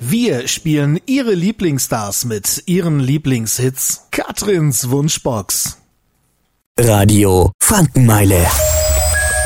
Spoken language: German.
Wir spielen Ihre Lieblingsstars mit ihren Lieblingshits. Katrins Wunschbox. Radio Frankenmeile.